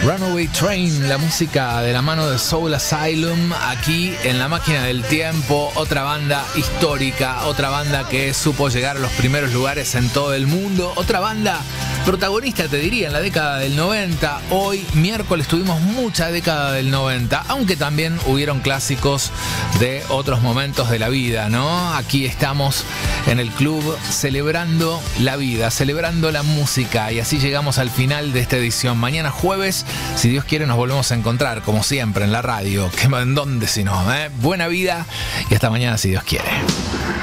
Runaway Train, la música de la mano de Soul Asylum, aquí en La Máquina del Tiempo, otra banda histórica, otra banda que supo llegar a los primeros lugares en todo el mundo, otra banda protagonista, te diría, en la década del 90. Hoy, miércoles, tuvimos mucha década del 90, aunque también hubieron clásicos de otros momentos de la vida, ¿no? Aquí estamos en el club celebrando la vida, celebrando la música, y así llegamos al final de esta edición. Mañana jueves, si Dios quiere, nos volvemos a encontrar, como siempre, en la radio. ¿En dónde si no? Buena vida y hasta mañana, si Dios quiere.